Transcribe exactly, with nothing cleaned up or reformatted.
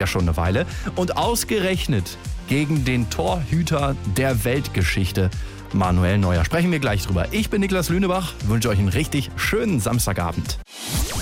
schon eine Weile. Und ausgerechnet gegen den Torhüter der Weltgeschichte, Manuel Neuer. Sprechen wir gleich drüber. Ich bin Niklas Lünebach, wünsche euch einen richtig schönen Samstagabend.